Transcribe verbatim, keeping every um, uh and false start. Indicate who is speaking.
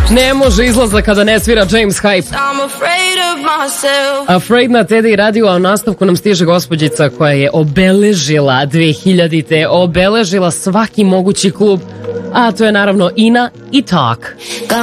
Speaker 1: Ne može izlaza kada ne svira James Hype. Afraid na Teddy radio, a u nastavku nam stiže gospođica koja je obeležila dve hiljadite, obeležila svaki mogući klub, a to je naravno Ina i Talk.